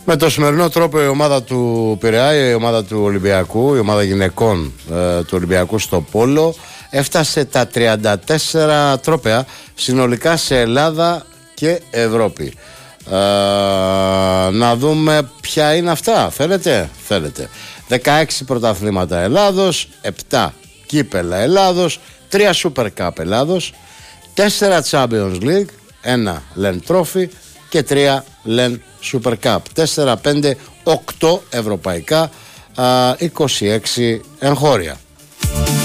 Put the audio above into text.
Με το σημερινό τρόπο η ομάδα του Πειραιά, η ομάδα του Ολυμπιακού, η ομάδα γυναικών του Ολυμπιακού στο πόλο έφτασε τα 34 τρόπαια συνολικά σε Ελλάδα και Ευρώπη. Να δούμε ποια είναι αυτά. Θέλετε? 16 πρωταθλήματα Ελλάδος, 7 κύπελα Ελλάδος, 3 Super Cup Ελλάδος, 4 Champions League, 1 Len Trophy και 3 Len Super Cup, 4, 5, 8 ευρωπαϊκά, 26 εγχώρια.